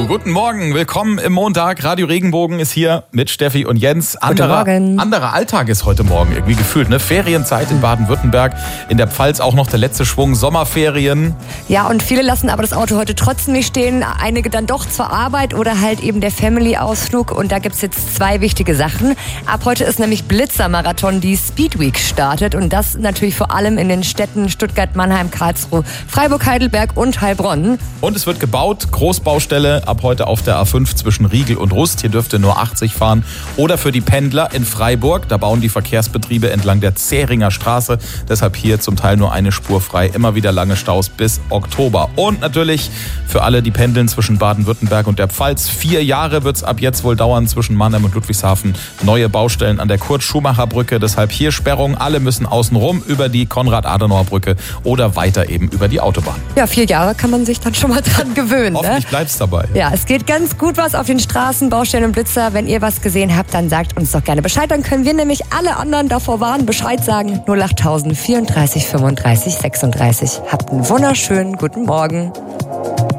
Guten Morgen, willkommen im Montag. Radio Regenbogen ist hier mit Steffi und Jens. Anderer Alltag ist heute Morgen irgendwie gefühlt, ne? Ferienzeit in Baden-Württemberg, in der Pfalz auch noch der letzte Schwung Sommerferien. Ja, und viele lassen aber das Auto heute trotzdem nicht stehen. Einige dann doch zur Arbeit oder halt eben der Family-Ausflug. Und da gibt's jetzt zwei wichtige Sachen. Ab heute ist nämlich Blitzermarathon, die Speedweek startet. Und das natürlich vor allem in den Städten Stuttgart, Mannheim, Karlsruhe, Freiburg, Heidelberg und Heilbronn. Und es wird gebaut, Großbaustelle ab heute auf der A5 zwischen Riegel und Rust. Hier dürfte nur 80 fahren. Oder für die Pendler in Freiburg, da bauen die Verkehrsbetriebe entlang der Zähringer Straße. Deshalb hier zum Teil nur eine Spur frei. Immer wieder lange Staus bis Oktober. Und natürlich für alle, die pendeln zwischen Baden-Württemberg und der Pfalz. 4 Jahre wird es ab jetzt wohl dauern zwischen Mannheim und Ludwigshafen. Neue Baustellen an der Kurt-Schumacher-Brücke. Deshalb hier Sperrung. Alle müssen außen rum über die Konrad-Adenauer-Brücke oder weiter eben über die Autobahn. Ja, 4 Jahre kann man sich dann schon mal dran gewöhnen. Hoffentlich bleibt's dabei. Ja, es geht ganz gut was auf den Straßen, Baustellen und Blitzer. Wenn ihr was gesehen habt, dann sagt uns doch gerne Bescheid. Dann können wir nämlich alle anderen davor warnen, Bescheid sagen. 08000 34 35 36. Habt einen wunderschönen guten Morgen.